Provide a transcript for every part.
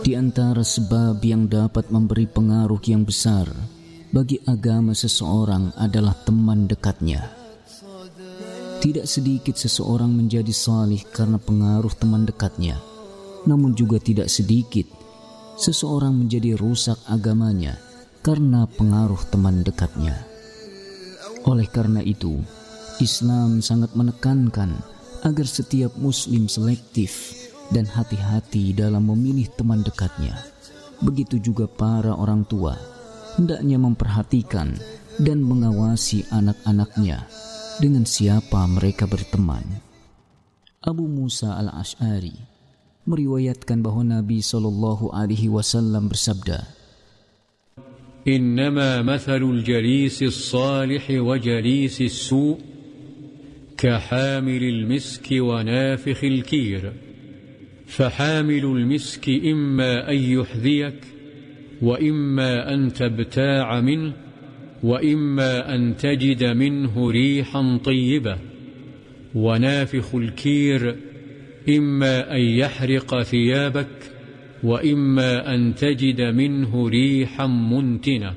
Di antara sebab yang dapat memberi pengaruh yang besar bagi agama seseorang adalah teman dekatnya. Tidak sedikit seseorang menjadi salih karena pengaruh teman dekatnya, namun juga tidak sedikit seseorang menjadi rusak agamanya karena pengaruh teman dekatnya. Oleh karena itu, Islam sangat menekankan agar setiap muslim selektif dan hati-hati dalam memilih teman dekatnya. Begitu juga para orang tua, hendaknya memperhatikan dan mengawasi anak-anaknya dengan siapa mereka berteman. Abu Musa al-Ash'ari meriwayatkan bahwa Nabi SAW bersabda, "Innama mathalul jalisi as-salih wa jalisi as-su' kahamilil miski wa nafikhil kir. فحامل المسك إما أن يحذيك وإما أن تبتاع منه وإما أن تجد منه ريحا طيبة ونافخ الكير إما أن يحرق ثيابك وإما أن تجد منه ريحا منتنة."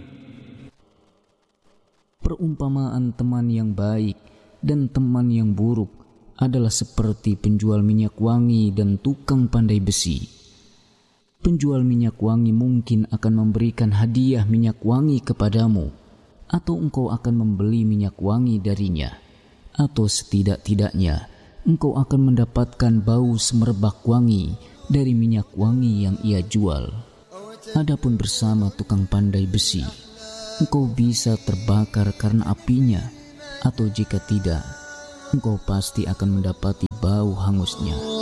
Perumpamaan teman yang baik dan teman yang buruk adalah seperti penjual minyak wangi dan tukang pandai besi. Penjual minyak wangi mungkin akan memberikan hadiah minyak wangi kepadamu, atau engkau akan membeli minyak wangi darinya, atau setidak-tidaknya engkau akan mendapatkan bau semerbak wangi dari minyak wangi yang ia jual. Adapun bersama tukang pandai besi, engkau bisa terbakar karena apinya, atau jika tidak, engkau pasti akan mendapati bau hangusnya.